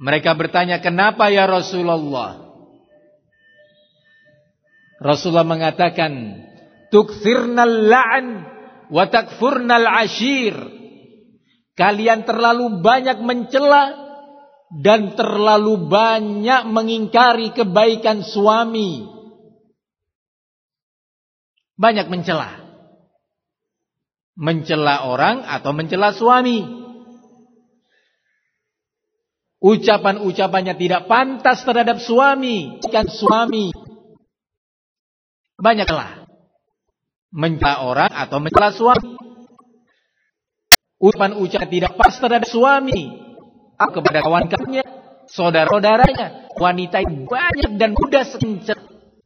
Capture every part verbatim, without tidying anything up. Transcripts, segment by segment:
Mereka bertanya, kenapa ya Rasulullah? Rasulullah mengatakan, tukthirnal la'an wa takfurnal ashir. Kalian terlalu banyak mencela dan terlalu banyak mengingkari kebaikan suami. Banyak mencela. Mencela orang atau mencela suami. Ucapan-ucapannya tidak pantas terhadap suami. Kan suami. Banyaklah mencela orang atau mencela suami. Ucapan-ucapan tidak pas terhadap suami atau kepada kawan-kawannya, saudara-saudaranya, wanita yang banyak dan mudah sekencet.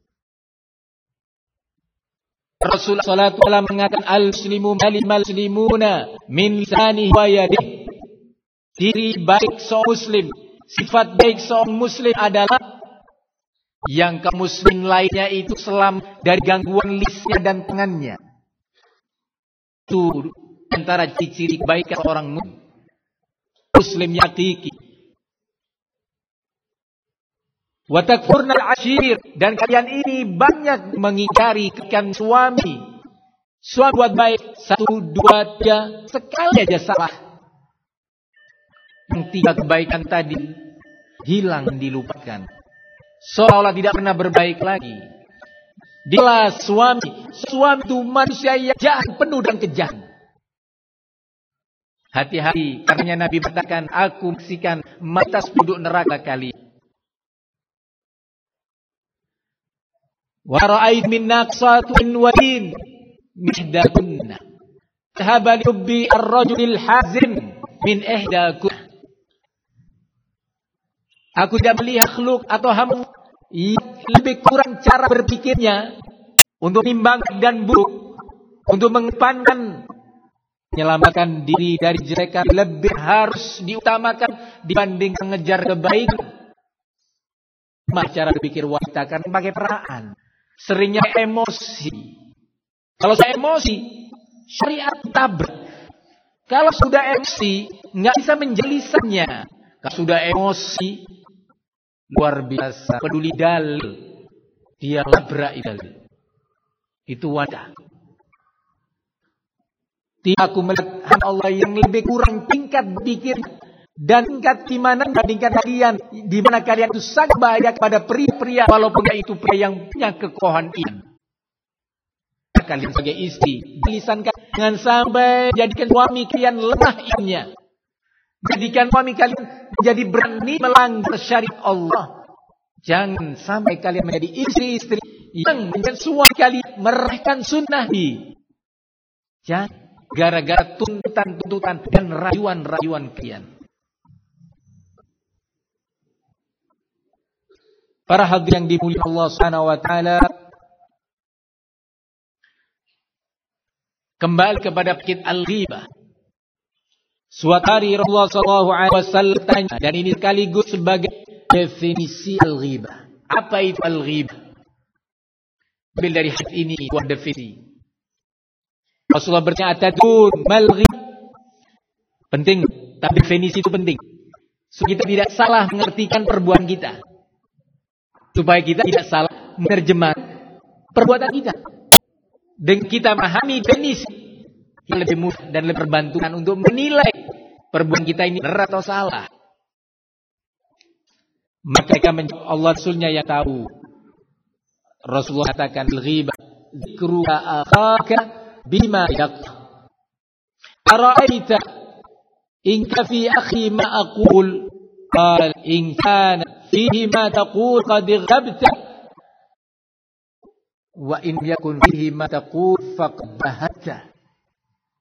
Rasulullah shallallahu alaihi wasallam mengatakan, al-muslimu malimal muslimuna min lisanihi wa yadihi. Ciri baik seorang muslim, sifat baik seorang muslim adalah yang kaum muslim lainnya itu selamat dari gangguan lisannya dan tangannya. Itu antara ciri-ciri kebaikan orang muslim yang hakiki. Wa takfurnal ashir, dan kalian ini banyak mengingkari kebaikan suami. Suami buat baik satu dua tiga sekali aja salah. Yang tiga kebaikan tadi hilang, dilupakan. Seolah-olah tidak pernah berbaik lagi. Dia suami, suami itu manusia yang jahat, penuh dan kejam. Hati-hati, karena Nabi mengatakan, aku menyaksikan matas penduduk neraka kali. Wa ra'ait min naqsatin wadin mihdakunna tahaba lubbi ar-rajulil hazim min ihdakunna. Aku tidak melihat makhluk atau hamba yang lebih kurang cara berpikirnya untuk menimbang dan buruk, untuk mengedepankan menyelamatkan diri dari jelekan, lebih harus diutamakan dibanding mengejar kebaikan. Cara berpikir wanita kan pakai perasaan, seringnya emosi. Kalau saya emosi, syariat tabrak. Kalau sudah emosi, nggak bisa menjelaskannya. Kalau sudah emosi, luar biasa, peduli dalil, dia labrak dalil. Itu wadah. Tidak, aku melihat Allah yang lebih kurang tingkat pikir dan tingkat imanan dibandingkan kalian, di mana kalian itu sangat bahaya kepada pria-pria, walaupun itu pria yang punya kekokohan iman. Kalian sebagai istri, lisankan jangan sampai jadikan suami kalian lemah imannya. Jadikan suami kalian menjadi berani melanggar syariat Allah. Jangan sampai kalian menjadi istri-istri yang menjadi suami kalian meremehkan sunnah. Jangan gara-gara tuntutan-tuntutan dan rayuan-rayuan kalian. Para hadirin yang dimuliakan Allah Subhanahu wa taala, kembali kepada penyakit al-ghibah. Suatu hari Rasulullah shallallahu alaihi wasallam tanya, dan ini sekaligus sebagai definisi al-ghibah. Apa itu al-ghibah? Ambil dari hadis ini buat definisi. Rasulullah bertanya, atadun mal ghibah? Penting, tapi definisi itu penting. Supaya kita tidak salah mengartikan perbuatan kita. Supaya kita tidak salah menerjemah perbuatan kita. Dan kita memahami definisi yang lebih mudah dan lebih berbantuan untuk menilai perbuatan kita ini benar atau salah. Maka mereka menjawab, Allah Rasulnya yang tahu. Rasulullah katakan, al-ghibah zikruka akhaka bima yaqta. Ara'aita in ka fi akhi ma aqul qala in kana fihi ma taqul qad ghabta wa in yakun fihi ma taqul faqad bahatta.